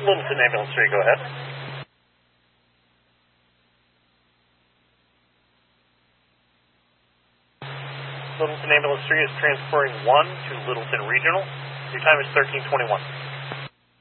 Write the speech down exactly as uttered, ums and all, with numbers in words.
Littleton Ambulance three, go ahead. Littleton Ambulance three is transporting one to Littleton Regional. Your time is thirteen twenty-one.